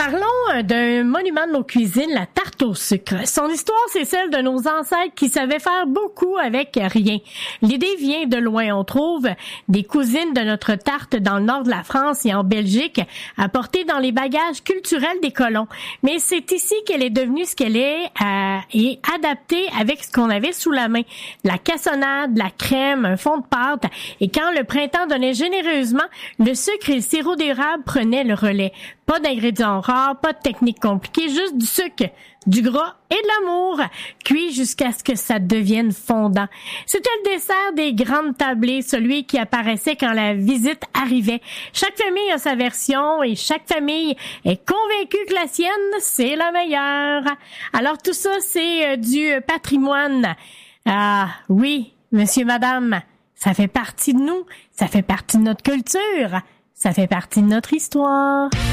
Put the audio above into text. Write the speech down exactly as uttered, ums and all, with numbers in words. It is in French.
Parlons d'un monument de nos cuisines, la tarte au sucre. Son histoire, c'est celle de nos ancêtres qui savaient faire beaucoup avec rien. L'idée vient de loin. On trouve des cousines de notre tarte dans le nord de la France et en Belgique, apportées dans les bagages culturels des colons. Mais c'est ici qu'elle est devenue ce qu'elle est euh, et adaptée avec ce qu'on avait sous la main. La cassonade, la crème, un fond de pâte. Et quand le printemps donnait généreusement, le sucre et le sirop d'érable prenaient le relais. Pas d'ingrédients rares, pas de technique compliquée, juste du sucre, du gras et de l'amour, cuit jusqu'à ce que ça devienne fondant. C'était le dessert des grandes tablées, celui qui apparaissait quand la visite arrivait. Chaque famille a sa version et chaque famille est convaincue que la sienne, c'est la meilleure. Alors tout ça, c'est du patrimoine. Ah oui, monsieur, madame, ça fait partie de nous, ça fait partie de notre culture, ça fait partie de notre histoire.